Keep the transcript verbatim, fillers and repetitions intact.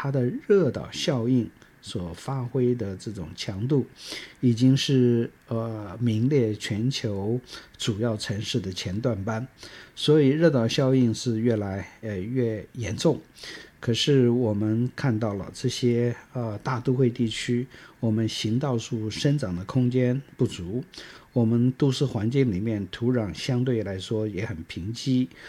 它的热岛效应所发挥的这种强度，已经是呃名列全球主要城市的前段班，所以热岛效应是越来呃越严重。可是我们看到了这些呃大都会地区，我们行道树生长的空间不足，我们都市环境里面土壤相对来说也很贫瘠，